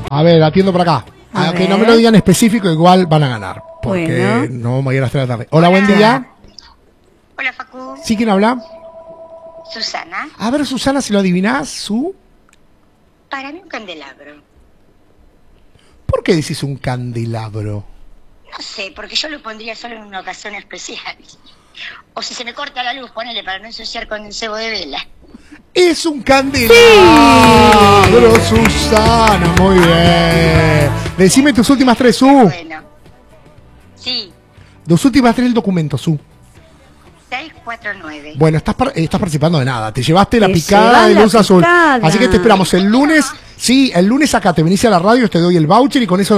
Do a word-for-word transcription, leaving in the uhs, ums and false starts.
A ver, atiendo por acá. A Aunque ver. no me lo digan específico, igual van a ganar. Porque Bueno. no vamos a ir a las tres de la tarde. Hola, buen día. Hola, Facu. ¿Sí, quién habla? Susana. A ver, Susana, si lo adivinás, su... Para mí un candelabro. ¿Por qué decís un candelabro? No sé, porque yo lo pondría solo en una ocasión especial. O si se me corta la luz, ponele para no ensuciar con el cebo de vela. Es un candelabro, sí. Susana, muy bien. Decime tus últimas tres, Su. Bueno. Sí. Tus últimas tres del documento, Su. seis cuatro nueve. Bueno, estás, par estás participando de nada. Te llevaste la Te picada de llevas luz la azul. picada. Así que te esperamos el lunes. Sí, el lunes acá te venís a la radio, te doy el voucher y con eso